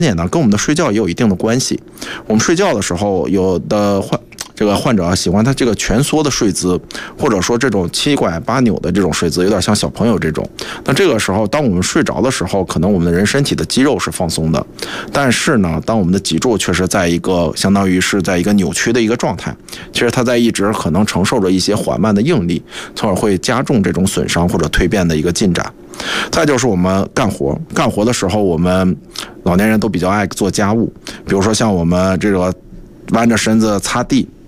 简单，跟我们的睡觉也有一定的关系。我们睡觉的时候，有的患者喜欢他这个蜷缩的睡姿，或者说这种七拐八扭的这种睡姿，有点像小朋友这种。那这个时候，当我们睡着的时候，可能我们的人身体的肌肉是放松的，但是呢，当我们的脊柱却是在一个相当于是在一个扭曲的一个状态，其实它在一直可能承受着一些缓慢的应力，从而会加重这种损伤或者蜕变的一个进展。再就是我们干活的时候，我们老年人都比较爱做家务，比如说像我们这个弯着身子擦地，